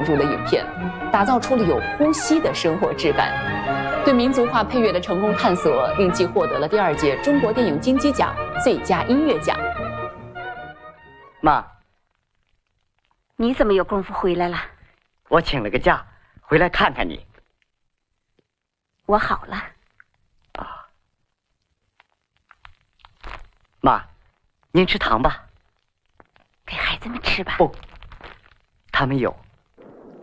注的影片，打造出了有呼吸的生活质感。对民族化配乐的成功探索，令其获得了第2届中国电影金鸡奖最佳音乐奖。 妈， 你怎么有功夫回来了？ 我请了个假，回来看看你。 我好了。 啊，妈，您吃糖吧？ 给孩子们吃吧。 不，他们有。